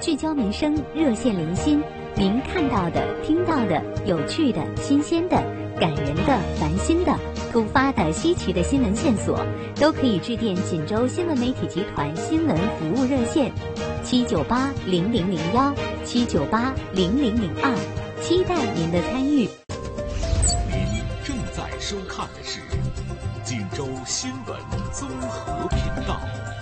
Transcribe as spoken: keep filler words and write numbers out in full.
聚焦民生，热线lin心，您看到的、听到的、有趣的、新鲜的、感人的、烦心的、突发的、稀奇的新闻线索，都可以致电锦州新闻媒体集团新闻服务热线七九八零零零幺七九八零零零二，期待您的参与。 您正在收看的是锦州新闻综合频道。